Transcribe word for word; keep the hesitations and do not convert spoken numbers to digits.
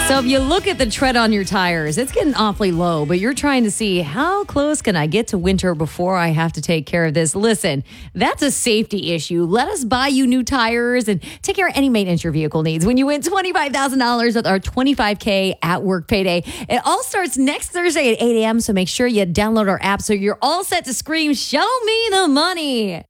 So if you look at the tread on your tires, it's getting awfully low, but you're trying to see how close can I get to winter before I have to take care of this. Listen, that's a safety issue. Let us buy you new tires and take care of any maintenance your vehicle needs when you win twenty-five thousand dollars with our twenty-five K at work payday. It all starts next Thursday at eight a.m., so make sure you download our app so you're all set to scream, "Show me the money."